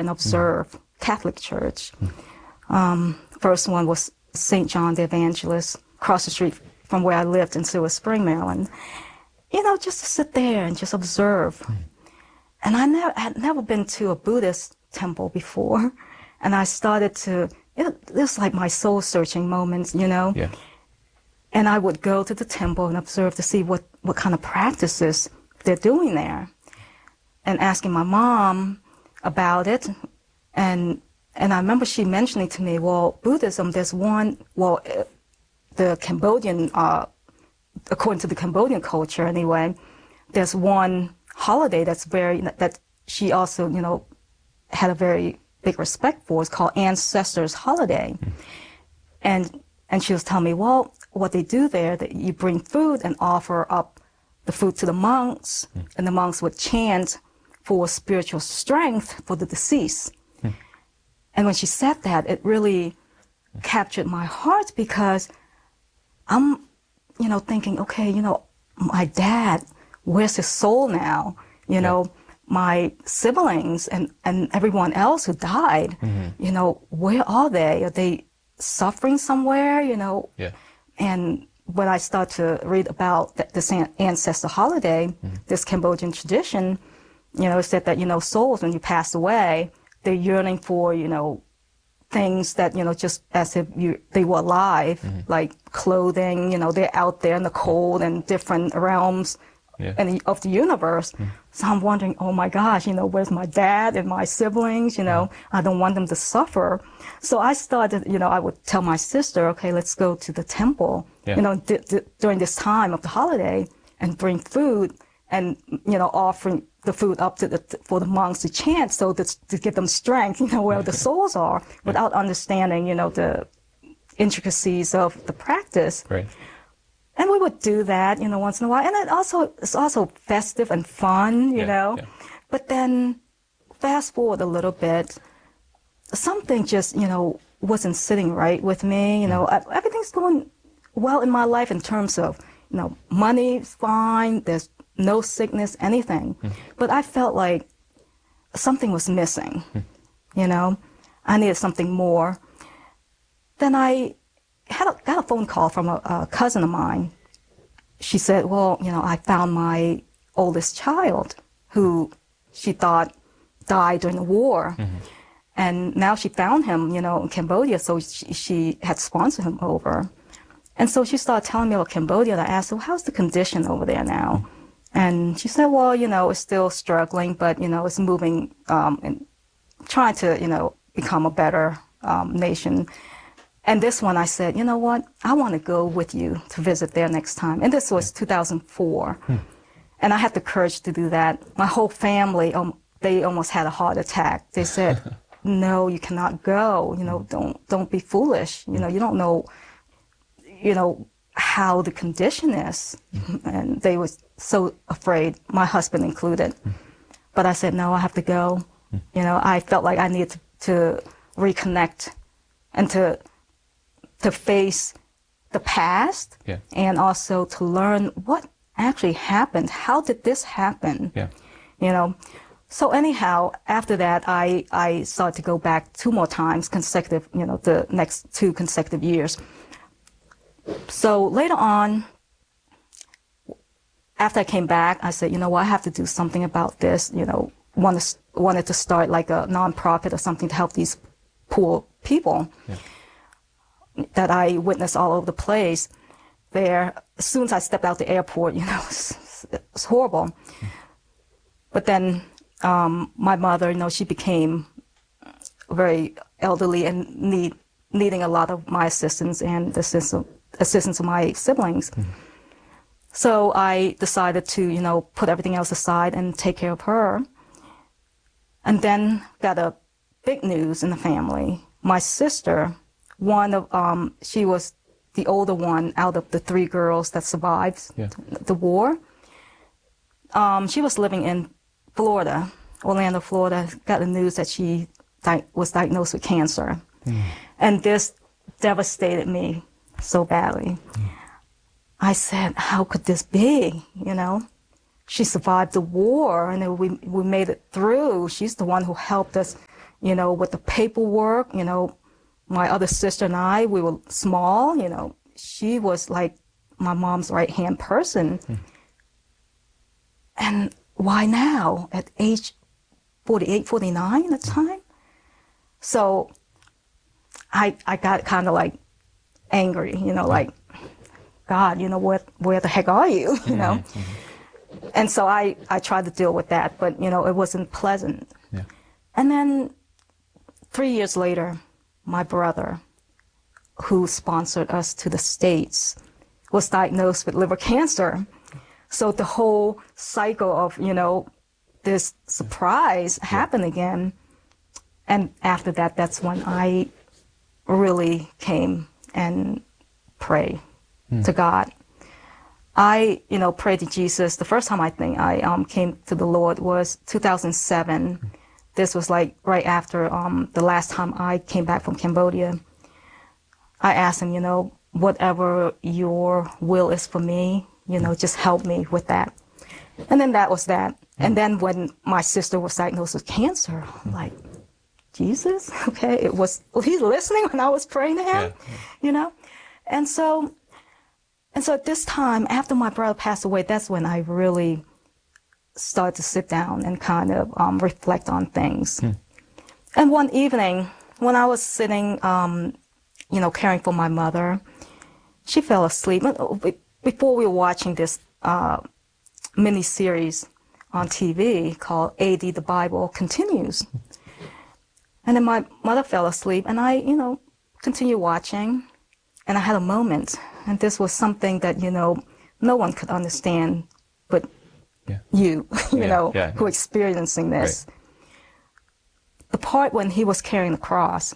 and observe Catholic Church. First one was St. John the Evangelist, across the street from where I lived in Silver Spring, Maryland. You know, just to sit there and just observe. And I had never been to a Buddhist temple before. And I started to, it was like my soul-searching moments, you know. Yeah. And I would go to the temple and observe to see what kind of practices they're doing there. And asking my mom about it. And I remember she mentioning to me, well, Buddhism, there's one, well, the Cambodian, according to the Cambodian culture anyway, there's one holiday that she also, you know, had a very big respect for. It's called Ancestors Holiday. And she was telling me, well, what they do there, that you bring food and offer up the food to the monks, and the monks would chant for spiritual strength for the deceased. And when she said that, it really captured my heart, because I'm, you know, thinking, okay, you know, my dad, where's his soul now? You know, my siblings and everyone else who died, you know, where are they? Are they suffering somewhere, you know? Yeah. And when I start to read about this ancestor holiday, this Cambodian tradition, you know, it said that, you know, souls, when you pass away, they're yearning for, you know, things that, you know, just as if they were alive, like clothing, you know, they're out there in the cold and different realms of the universe. So I'm wondering, oh my gosh, you know, where's my dad and my siblings? You know, I don't want them to suffer. So I started, you know, I would tell my sister, okay, let's go to the temple, you know, during this time of the holiday, and bring food and, you know, offering the food up to for the monks to chant, so to give them strength, you know, where the souls are, without understanding, you know, the intricacies of the practice. Right. And we would do that, you know, once in a while. And it's also festive and fun, you know. Yeah. But then fast forward a little bit, something just, you know, wasn't sitting right with me. You know, everything's going well in my life in terms of, you know, money's fine, there's no sickness, anything. But I felt like something was missing, you know. I needed something more. Then I got a phone call from a cousin of mine. She said, well, you know, I found my oldest child who she thought died during the war. And now she found him, you know, in Cambodia, so she had sponsored him over. And so she started telling me about Cambodia, and I asked her, well, how's the condition over there now? And she said, well, you know, it's still struggling, but, you know, it's moving and trying to, you know, become a better nation. And this one, I said, you know what? I want to go with you to visit there next time. And this was 2004. And I had the courage to do that. My whole family, they almost had a heart attack. They said, no, you cannot go. You know, don't be foolish. You know, you don't know, you know, how the condition is. And they were so afraid, my husband included. But I said, no, I have to go. You know, I felt like I needed to reconnect and to face the past, and also to learn what actually happened. How did this happen? You know. So anyhow, after that, I started to go back 2 more times consecutive, you know, the next 2 consecutive years. So later on, after I came back, I said, you know what, I have to do something about this. You know, wanted to start like a nonprofit or something to help these poor people that I witnessed all over the place. There, as soon as I stepped out the airport, you know, it's horrible. But then my mother, you know, she became very elderly and needing a lot of my assistance and the assistance of my siblings. So I decided to, you know, put everything else aside and take care of her. And then got a big news in the family. My sister, she was the older one out of the 3 girls that survived the war. She was living in Florida, Orlando, Florida, got the news that she was diagnosed with cancer. And this devastated me so badly. I said, how could this be, you know? She survived the war, and we made it through. She's the one who helped us, you know, with the paperwork, you know, my other sister and I, we were small, you know, she was like my mom's right-hand person. And why now at age 48, 49 at the time? So I got kind of like angry, you know, like, God, you know, where the heck are you, you know? And so I tried to deal with that, but, you know, it wasn't pleasant. Yeah. And then 3 years later, my brother, who sponsored us to the States, was diagnosed with liver cancer. So the whole cycle of, you know, this surprise happened again. And after that, that's when I really came and prayed to God. I, you know, prayed to Jesus. The first time I think I came to the Lord was 2007. This was like right after the last time I came back from Cambodia. I asked him, you know, whatever your will is for me, you know, just help me with that. And then that was that. And then when my sister was diagnosed with cancer, I'm like, Jesus, okay, was he listening when I was praying to him, you know? And so at this time, after my brother passed away, that's when I really started to sit down and kind of reflect on things. And one evening, when I was sitting, you know, caring for my mother, she fell asleep. Before we were watching this mini-series on TV called A.D. the Bible Continues. And then my mother fell asleep, and I, you know, continued watching, and I had a moment. And this was something that, you know, no one could understand but you, you know, who are experiencing this. Right. The part when he was carrying the cross,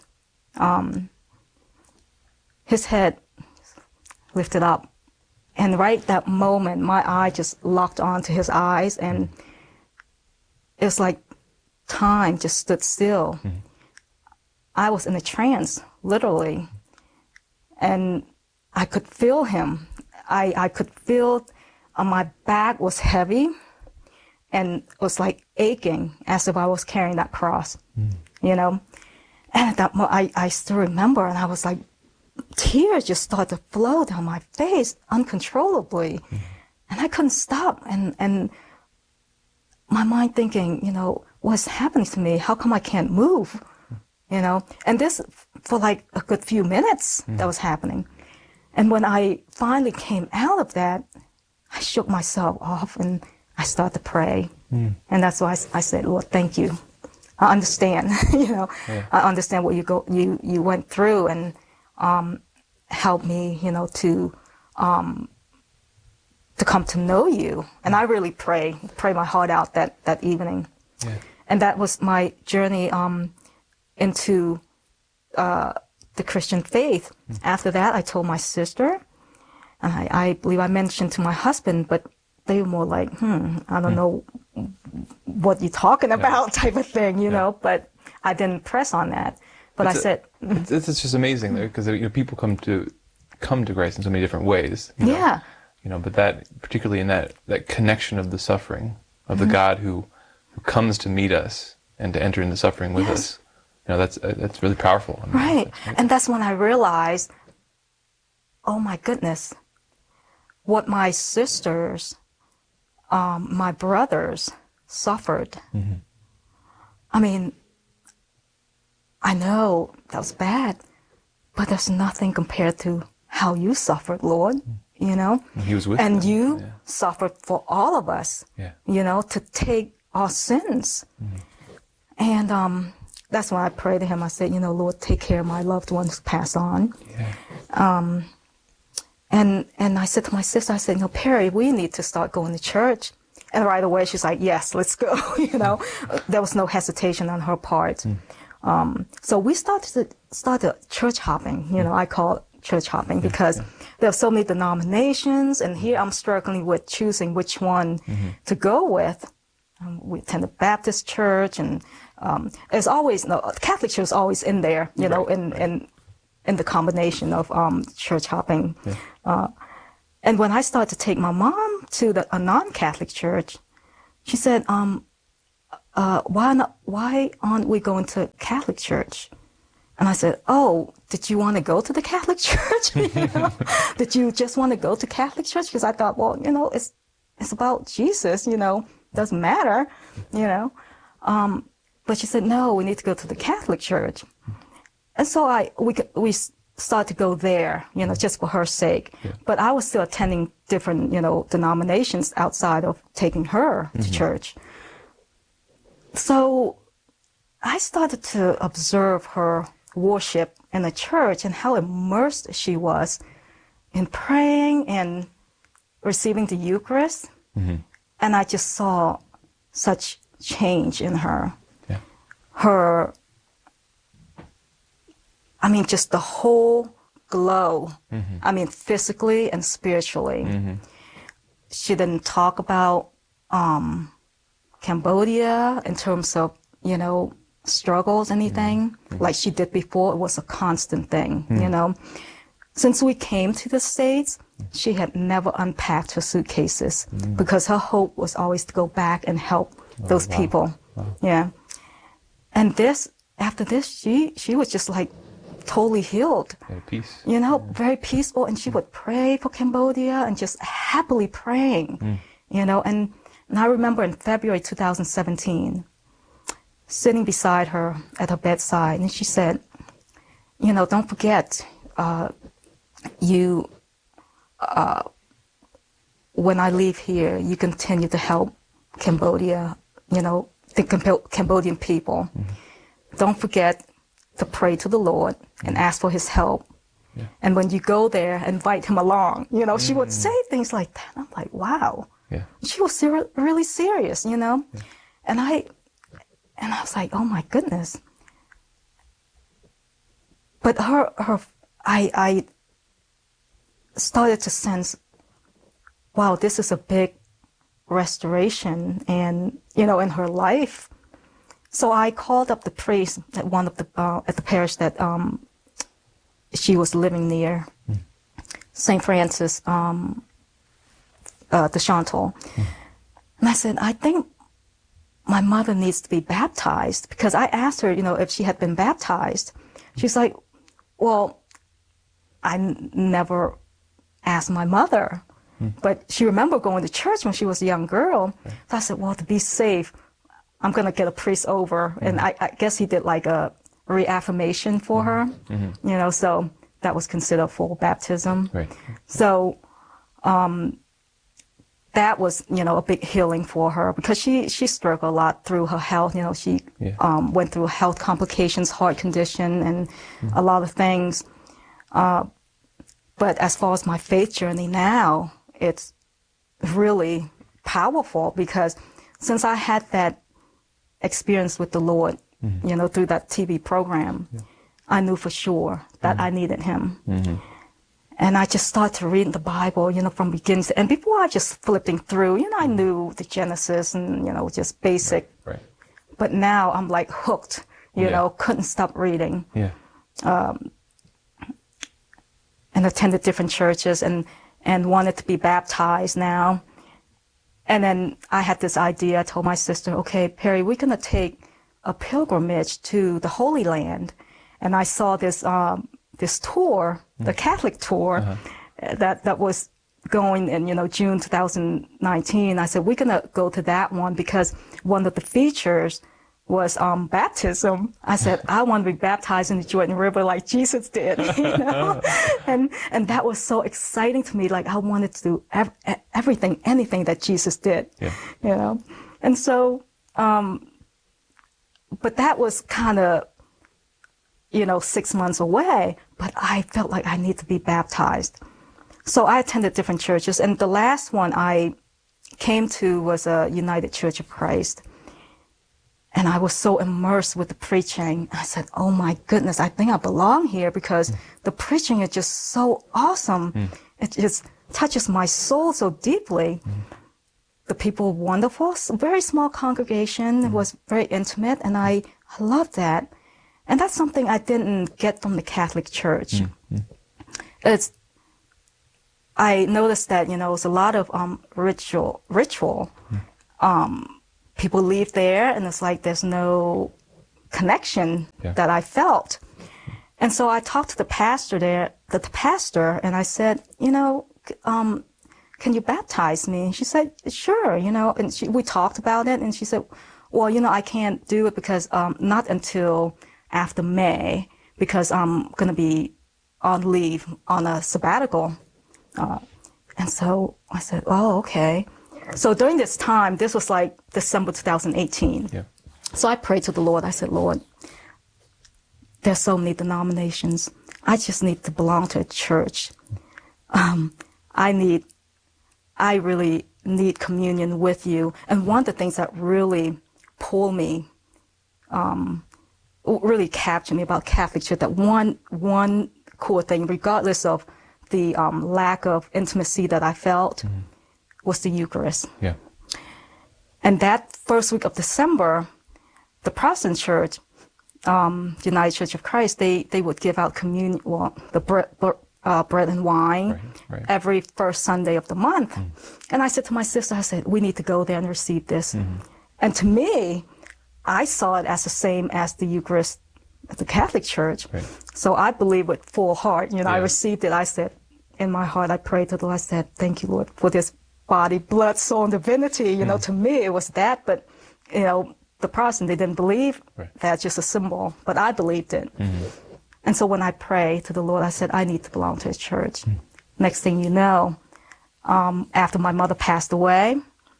his head lifted up. And right that moment, my eye just locked onto his eyes, and it's like time just stood still. I was in a trance, literally, and I could feel him. I could feel my back was heavy and was like aching as if I was carrying that cross, you know. And at that moment, I still remember, and I was like, tears just started to flow down my face uncontrollably. And I couldn't stop. And my mind thinking, you know, what's happening to me? How come I can't move? You know, and this for like a good few minutes that was happening. And when I finally came out of that, I shook myself off and I started to pray. And that's why I said, Lord, thank you. I understand, you know, I understand what you went through, and help me, you know, to come to know you. And I really pray my heart out that evening. And that was my journey into the Christian faith. After that, I told my sister, and I believe I mentioned to my husband, but they were more like, I don't know what you're talking about type of thing, you know, but I didn't press on that. But I said... It's just amazing, though, because, you know, people come to Christ in so many different ways. You know? You know, but that, particularly in that connection of the suffering, of the God who comes to meet us and to enter into suffering with us, you know, that's really powerful. I mean, right. And that's when I realized, oh my goodness, what my sisters, my brothers suffered. I mean, I know that was bad, but there's nothing compared to how you suffered, Lord, you know? And He was with and them. You suffered for all of us, you know, to take our sins. And that's when I prayed to Him. I said, you know, Lord, take care of my loved ones who passed on. And I said to my sister, I said, you know, Perry, we need to start going to church. And right away, she's like, yes, let's go, you know? There was no hesitation on her part. So we started church hopping, you know, I call it church hopping because there are so many denominations, and here I'm struggling with choosing which one to go with. We attend a Baptist church, and there's always, Catholic church is always in there, you know, in the combination of church hopping. And when I started to take my mom to a non-Catholic church, she said, why aren't we going to Catholic church? And I said, oh, did you want to go to the Catholic church? You know? Did you just want to go to Catholic church? Because I thought, well, you know, it's about Jesus, you know, doesn't matter, you know. But she said, no, we need to go to the Catholic church. And so we started to go there, you know, just for her sake. Yeah. But I was still attending different, you know, denominations outside of taking her to church. So I started to observe her worship in the church and how immersed she was in praying and receiving the Eucharist. And I just saw such change in her. Yeah. I mean, just the whole glow. I mean, physically and spiritually. She didn't talk about Cambodia in terms of, you know, struggles, anything like she did before. It was a constant thing, you know. Since we came to the States, she had never unpacked her suitcases because her hope was always to go back and help those people. Wow. Yeah. And after this, she was just like totally healed. At peace. You know, very peaceful. And she would pray for Cambodia and just happily praying, you know. And I remember in February 2017, sitting beside her at her bedside, and she said, you know, don't forget, when I leave here, you continue to help Cambodia, you know, the Cambodian people. Don't forget to pray to the Lord and ask for his help. Yeah. And when you go there, invite him along. You know, she would say things like that. I'm like, wow. Yeah. She was really serious, you know. Yeah. And I was like, oh my goodness. But I started to sense, wow, this is a big restoration, and you know, in her life. So I called up the priest at one of the at the parish that she was living near, St. Francis de Chantal, and I said, I think my mother needs to be baptized, because I asked her, you know, if she had been baptized. She's like, well, I never asked my mother, but she remembered going to church when she was a young girl. So I said, well, to be safe, I'm going to get a priest over. And I guess he did like a reaffirmation for her, you know, so that was considered full baptism. Right. So that was, you know, a big healing for her, because she struggled a lot through her health. You know, she went through health complications, heart condition, and a lot of things. But as far as my faith journey now, it's really powerful, because since I had that experience with the Lord, you know, through that TV program, I knew for sure that I needed him. And I just started to read the Bible, you know, from beginning to end. Before I just flipping through, you know, I knew the Genesis and, you know, just basic. Right. But now I'm like hooked, you know, couldn't stop reading. And attended different churches and wanted to be baptized now. And then I had this idea. I told my sister, okay, Perry, we're going to take a pilgrimage to the Holy Land. And I saw this this tour, the Catholic tour, that was going in, you know, June 2019. I said, we're going to go to that one, because one of the features was baptism. I said, I want to be baptized in the Jordan River like Jesus did, you know? and that was so exciting to me. Like, I wanted to do everything, anything that Jesus did, you know? And so, but that was kind of, you know, 6 months away, but I felt like I need to be baptized. So I attended different churches, and the last one I came to was a United Church of Christ. And I was so immersed with the preaching. I said, oh my goodness, I think I belong here, because the preaching is just so awesome. It just touches my soul so deeply. The people were wonderful, very small congregation. It was very intimate, and I loved that. And that's something I didn't get from the Catholic Church. I noticed that, you know, it's a lot of ritual people leave there, and it's like there's no connection that I felt. And so I talked to the pastor there, and I said, can you baptize me? And she said, sure, and we talked about it, and she said, well, I can't do it because not until after May, because I'm going to be on leave on a sabbatical. And so I said, oh, okay. So during this time, this was like December 2018. Yeah. So I prayed to the Lord. I said, Lord, there's so many denominations. I just need to belong to a church. I really need communion with you. And one of the things that really pulled me, really captured me about Catholic Church, that one cool thing, regardless of the lack of intimacy that I felt, was the Eucharist. Yeah. And that first week of December, the Protestant Church, United Church of Christ, they would give out communion, the bread and wine every first Sunday of the month. And I said to my sister, I said, we need to go there and receive this. And to me, I saw it as the same as the Eucharist at the Catholic Church. So I believe with full heart. I received it. I said, in my heart, I prayed to the Lord. I said, thank you, Lord, for this body, blood, soul, and divinity. To me, it was that. But, the Protestant, they didn't believe. That's just a symbol. But I believed it. And so when I prayed to the Lord, I said, I need to belong to a church. Next thing you know, after my mother passed away,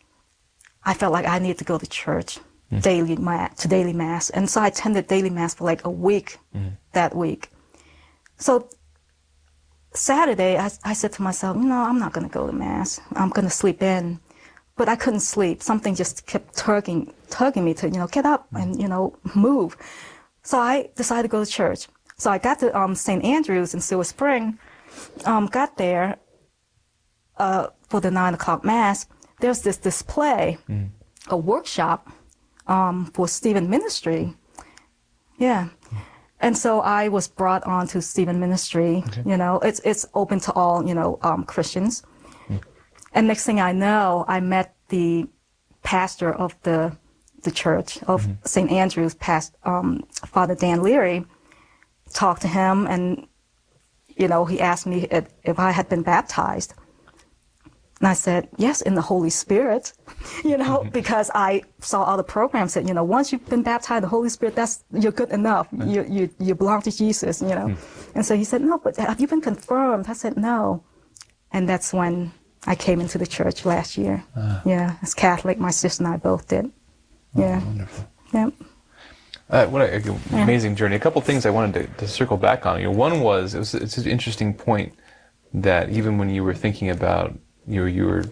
I felt like I needed to go to church, daily mass. And so I attended daily mass for like a week that week. So Saturday, I said to myself, I'm not going to go to mass. I'm going to sleep in. But I couldn't sleep. Something just kept tugging me to, get up and, move. So I decided to go to church. So I got to St. Andrew's in Silver Spring, got there for the 9 o'clock mass. There's this display, a workshop for Stephen Ministry. Yeah. And so I was brought on to Stephen Ministry. It's open to all, Christians. And next thing I know, I met the pastor of the church of St. Andrew's, Father Dan Leary. Talked to him, and he asked me if I had been baptized, and I said yes, in the Holy Spirit. Because I saw all the programs that once you've been baptized in the Holy Spirit, you're good enough. You belong to Jesus. And so he said, no, but have you been confirmed? I said no, and that's when I came into the church last year. Yeah, as Catholic, my sister and I both did. Yeah. Oh, wonderful. Yep. What an amazing journey. A couple things I wanted to circle back on. One was, it's an interesting point that even when you were thinking about, you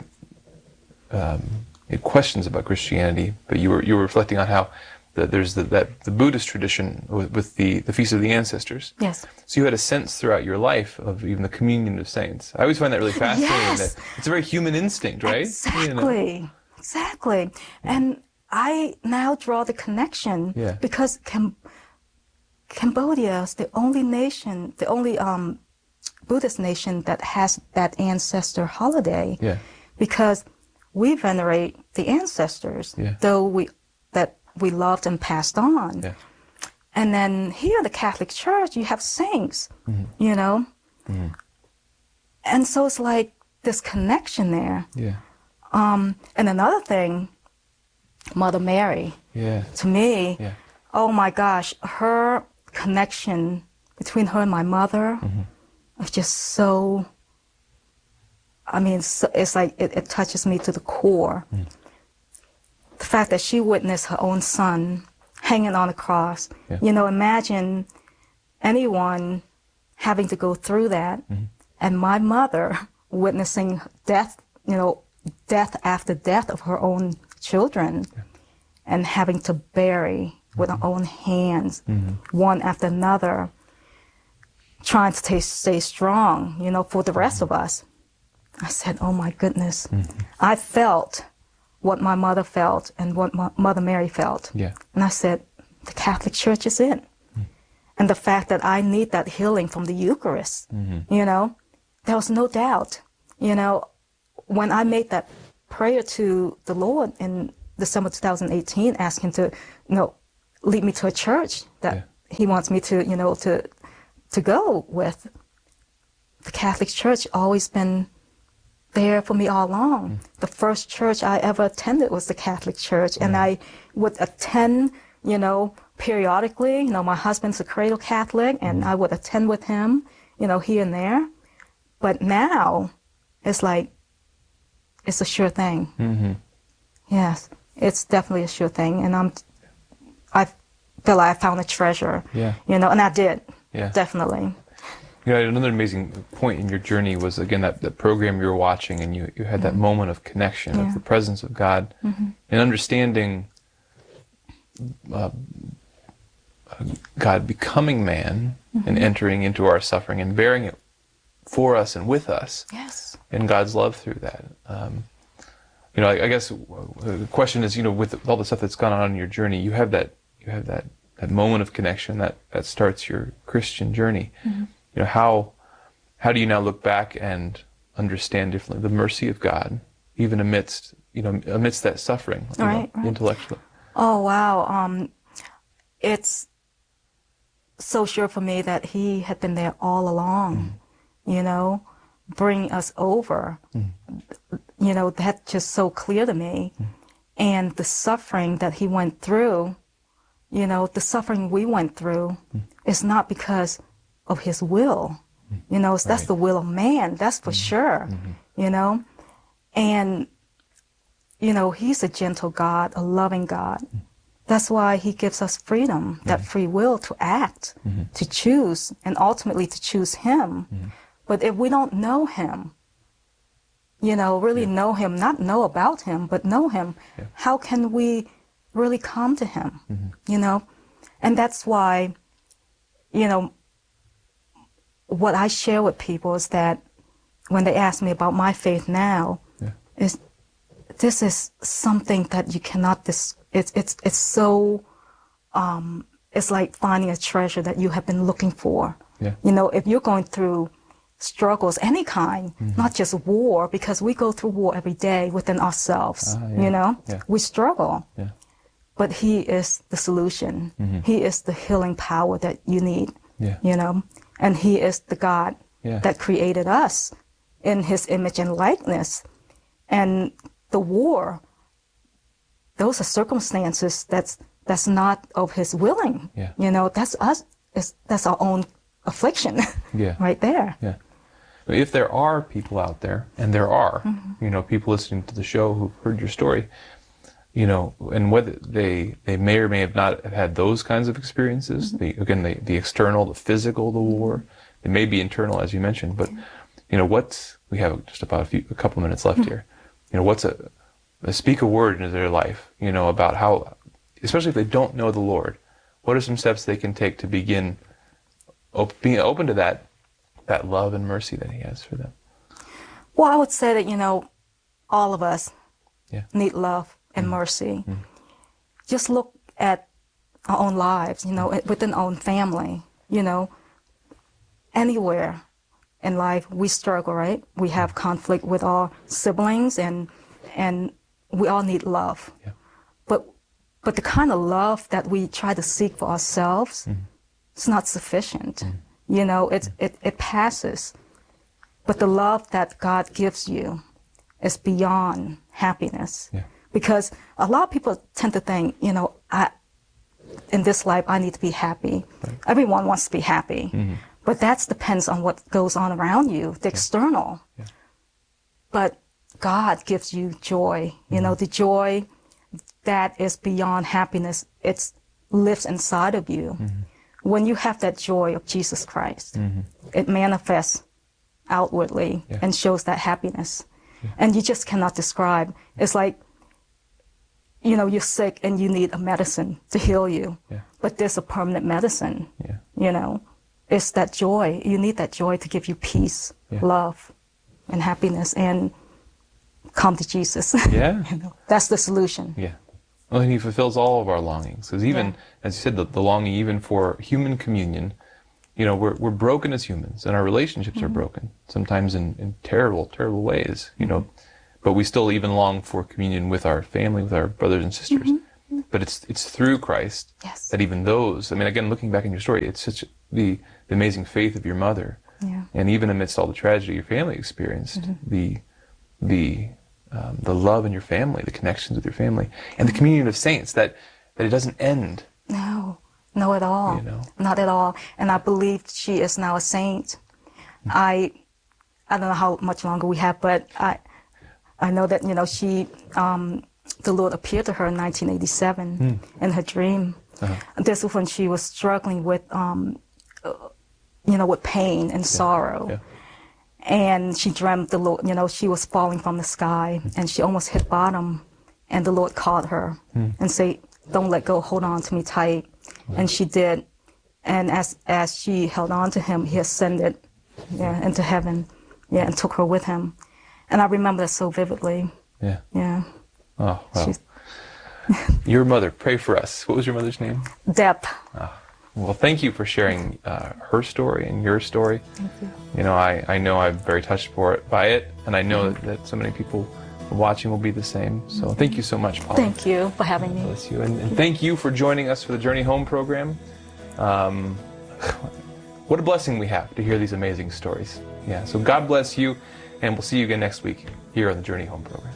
had questions about Christianity, but you were reflecting on how there's the Buddhist tradition with the Feast of the Ancestors. Yes. So you had a sense throughout your life of even the communion of saints. I always find that really fascinating. Yes. That it's a very human instinct, right? Exactly. Exactly. And I now draw the connection because Cambodia is the only nation, the only Buddhist nation that has that ancestor holiday. Yeah. Because we venerate the ancestors, though we loved and passed on. Yeah. And then here in the Catholic Church, you have saints, And so it's like this connection there. Yeah. And another thing, Mother Mary, to me, oh my gosh, her connection between her and my mother is just so, it's like it touches me to the core. The fact that she witnessed her own son hanging on a cross. Imagine anyone having to go through that, and my mother witnessing death, death after death of her own children, and having to bury with her own hands, one after another, trying to stay strong, for the rest of us. I said, oh my goodness. I felt what my mother felt and what Mother Mary felt. Yeah. And I said, the Catholic Church is in. And the fact that I need that healing from the Eucharist, there was no doubt. When I made that prayer to the Lord in December 2018, asked him to, lead me to a church that he wants me to, to go with. The Catholic Church always been there for me all along. The first church I ever attended was the Catholic Church, and I would attend, periodically. My husband's a cradle Catholic, and I would attend with him, here and there. But now, it's like, it's a sure thing. Mm-hmm. Yes, it's definitely a sure thing, and I feel like I found a treasure. Yeah. And I did. Yeah. Definitely. Another amazing point in your journey was, again, that program you were watching, and you had that moment of connection, of the presence of God, and understanding God becoming man and entering into our suffering and bearing it for us and with us. Yes. And God's love through that. I guess the question is, with all the stuff that's gone on in your journey, you have that moment of connection that starts your Christian journey. Mm-hmm. How do you now look back and understand differently the mercy of God, even amidst that suffering, right. intellectually? Oh, wow. It's so sure for me that he had been there all along, bringing us over. That's just so clear to me. And the suffering that he went through, the suffering we went through is not because of his will. That's right. The will of man, that's for sure. And he's a gentle God, a loving God. That's why he gives us freedom, that free will to act, to choose, and ultimately to choose him. But if we don't know him, really know him, not know about him, but know him, how can we really come to him? And that's why, what I share with people is that when they ask me about my faith now, this is something that you cannot, it's so, it's like finding a treasure that you have been looking for. Yeah. If you're going through struggles, any kind, not just war, because we go through war every day within ourselves, we struggle. Yeah. But he is the solution. He is the healing power that you need, and he is the God that created us in his image and likeness. And the war, those are circumstances that's not of his willing. That's us. That's our own affliction. Right there. Yeah. If there are people out there, and there are, people listening to the show who've heard your story, and whether they may or may have not have had those kinds of experiences, the external, the physical, the war, it may be internal, as you mentioned, but, we have just about a couple minutes left here. Speak a word into their life, about how, especially if they don't know the Lord, what are some steps they can take to begin being open to that love and mercy that he has for them? Well, I would say that, all of us need love and mercy. Just look at our own lives, within our own family, anywhere in life we struggle, right? We have conflict with our siblings, and we all need love. But the kind of love that we try to seek for ourselves, it's not sufficient. It passes. But the love that God gives you is beyond happiness. Because a lot of people tend to think, in this life, I need to be happy. Right. Everyone wants to be happy. But that depends on what goes on around you, the external. But God gives you joy, the joy that is beyond happiness. It lives inside of you. When you have that joy of Jesus Christ, it manifests outwardly and shows that happiness. And you just cannot describe. It's like, you're sick and you need a medicine to heal you. But there's a permanent medicine, It's that joy. You need that joy to give you peace, love, and happiness, and come to Jesus. That's the solution. Well, and he fulfills all of our longings. Because even, as you said, the longing even for human communion, we're broken as humans, and our relationships are broken, sometimes in terrible, terrible ways, but we still even long for communion with our family, with our brothers and sisters. Mm-hmm. But it's through Christ that even those, I mean, again, looking back in your story, it's such the amazing faith of your mother. Yeah. And even amidst all the tragedy your family experienced, the love in your family, the connections with your family, and the communion of saints, that it doesn't end. No at all. You know? Not at all. And I believe she is now a saint. I don't know how much longer we have, but I know that, she, the Lord appeared to her in 1987 in her dream. Uh-huh. This was when she was struggling with, with pain and sorrow. Yeah. And she dreamt the Lord, she was falling from the sky and she almost hit bottom, and the Lord called her and said, "Don't let go, hold on to me tight." And she did. And as she held on to him, he ascended into heaven, and took her with him. And I remember that so vividly. Yeah. Oh, wow. Your mother, pray for us. What was your mother's name? Deb. Well, thank you for sharing her story and your story. Thank you. I know I'm very touched by it, and I know that so many people watching will be the same. So thank you so much, Paula. Thank you for having me. Bless you. And thank you for joining us for the Journey Home program. What a blessing we have to hear these amazing stories. Yeah, so God bless you, and we'll see you again next week here on the Journey Home program.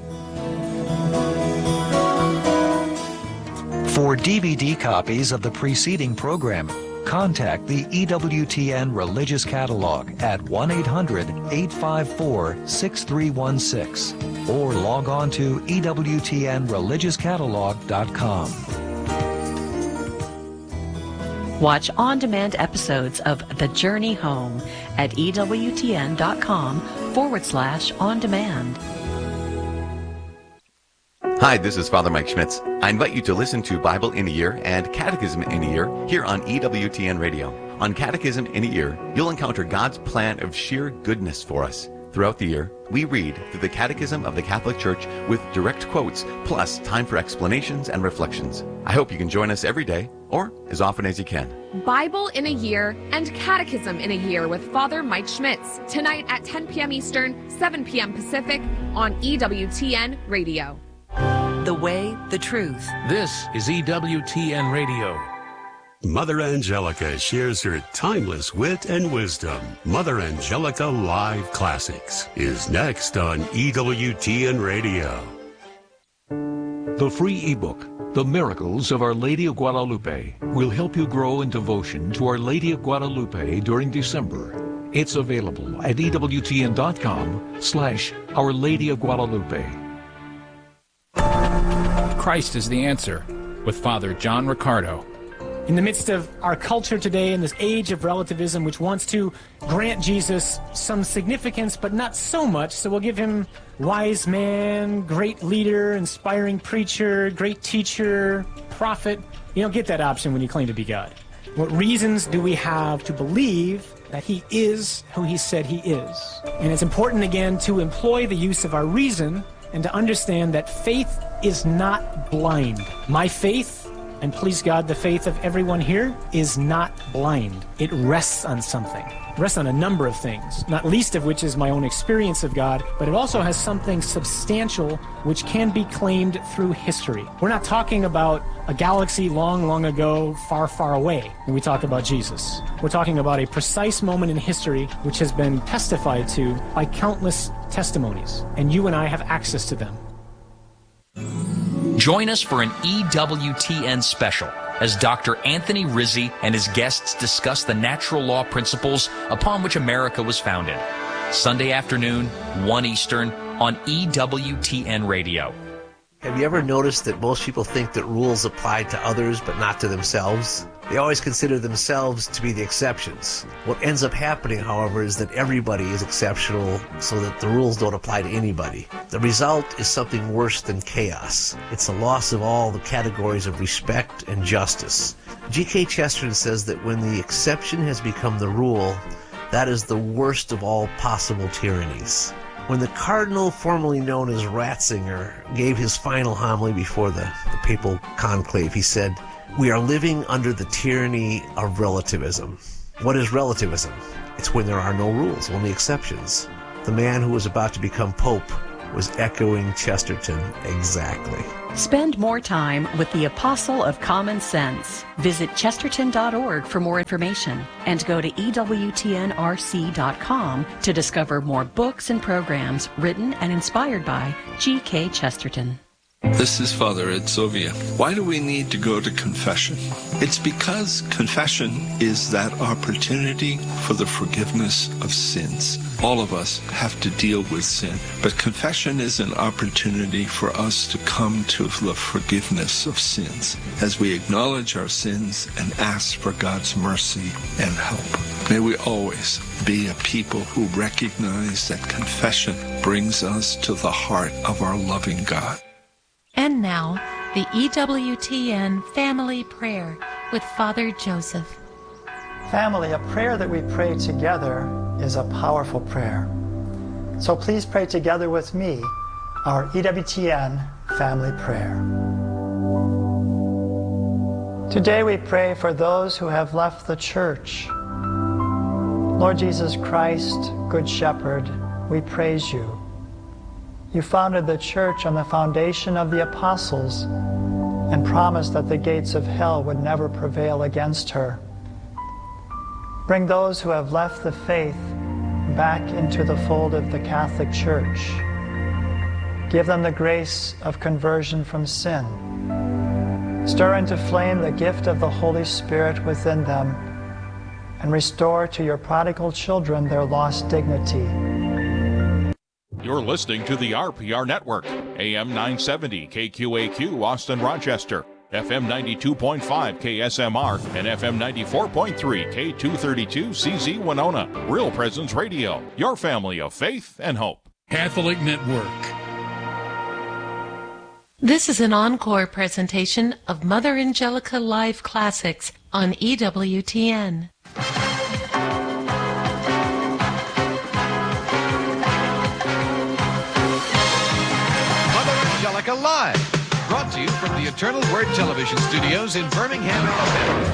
For DVD copies of the preceding program, contact the EWTN Religious Catalog at 1-800-854-6316 or log on to EWTNReligiousCatalog.com. Watch on-demand episodes of The Journey Home at EWTN.com/on-demand. Hi, this is Father Mike Schmitz. I invite you to listen to Bible in a Year and Catechism in a Year here on EWTN Radio. On Catechism in a Year, you'll encounter God's plan of sheer goodness for us. Throughout the year, we read through the Catechism of the Catholic Church with direct quotes, plus time for explanations and reflections. I hope you can join us every day, or as often as you can. Bible in a Year and Catechism in a Year with Father Mike Schmitz, tonight at 10 p.m. Eastern, 7 p.m. Pacific on EWTN Radio. The way, the truth. This is EWTN Radio. Mother Angelica shares her timeless wit and wisdom. Mother Angelica Live Classics is next on EWTN Radio. The free ebook, The Miracles of Our Lady of Guadalupe, will help you grow in devotion to Our Lady of Guadalupe during December. It's available at EWTN.com/Our Lady of Guadalupe. Christ is the Answer with Father John Riccardo. In the midst of our culture today, in this age of relativism, which wants to grant Jesus some significance, but not so much, so we'll give him wise man, great leader, inspiring preacher, great teacher, prophet. You don't get that option when you claim to be God. What reasons do we have to believe that he is who he said he is? And it's important, again, to employ the use of our reason and to understand that faith is not blind. My faith, and please God, the faith of everyone here, is not blind. It rests on something. It rests on a number of things, not least of which is my own experience of God, but it also has something substantial which can be claimed through history. We're not talking about a galaxy long, long ago, far, far away when we talk about Jesus. We're talking about a precise moment in history which has been testified to by countless testimonies, and you and I have access to them. Join us for an EWTN special as Dr. Anthony Rizzi and his guests discuss the natural law principles upon which America was founded. Sunday afternoon, 1 Eastern, on EWTN Radio. Have you ever noticed that most people think that rules apply to others but not to themselves? They always consider themselves to be the exceptions. What ends up happening, however, is that everybody is exceptional so that the rules don't apply to anybody. The result is something worse than chaos. It's a loss of all the categories of respect and justice. G.K. Chesterton says that when the exception has become the rule, that is the worst of all possible tyrannies. When the cardinal formerly known as Ratzinger gave his final homily before the papal conclave, he said, "We are living under the tyranny of relativism." What is relativism? It's when there are no rules, only exceptions. The man who was about to become pope was echoing Chesterton exactly. Spend more time with the Apostle of Common Sense. Visit chesterton.org for more information and go to EWTNRC.com to discover more books and programs written and inspired by G.K. Chesterton. This is Father Ed Sovia. Why do we need to go to confession? It's because confession is that opportunity for the forgiveness of sins. All of us have to deal with sin, but confession is an opportunity for us to come to the forgiveness of sins as we acknowledge our sins and ask for God's mercy and help. May we always be a people who recognize that confession brings us to the heart of our loving God. And now, the EWTN Family Prayer with Father Joseph. Family, a prayer that we pray together is a powerful prayer. So please pray together with me our EWTN Family Prayer. Today we pray for those who have left the church. Lord Jesus Christ, Good Shepherd, we praise you. You founded the church on the foundation of the apostles and promised that the gates of hell would never prevail against her. Bring those who have left the faith back into the fold of the Catholic Church. Give them the grace of conversion from sin. Stir into flame the gift of the Holy Spirit within them and restore to your prodigal children their lost dignity. You're listening to the RPR Network, AM 970 KQAQ Austin Rochester, FM 92.5 KSMR, and FM 94.3 K232 CZ Winona. Real Presence Radio, your family of faith and hope. Catholic Network. This is an encore presentation of Mother Angelica Live Classics on EWTN. Live, brought to you from the Eternal Word Television Studios in Birmingham, Alabama.